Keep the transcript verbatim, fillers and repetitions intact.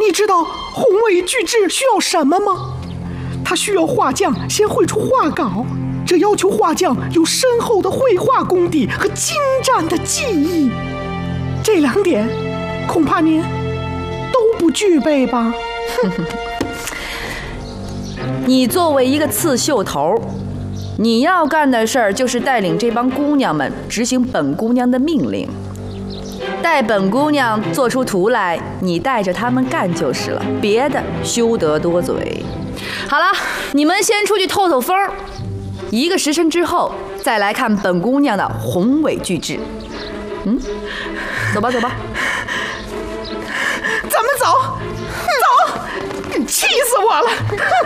你知道宏伟巨制需要什么吗？它需要画匠先绘出画稿，这要求画匠有深厚的绘画功底和精湛的技艺。这两点，恐怕您都不具备吧？ 你作为一个刺绣头，你要干的事儿就是带领这帮姑娘们执行本姑娘的命令。待本姑娘做出图来，你带着她们干就是了，别的休得多嘴。好了，你们先出去透透风，一个时辰之后再来看本姑娘的宏伟巨制。嗯，走吧走吧， 咱们走走，气死我了！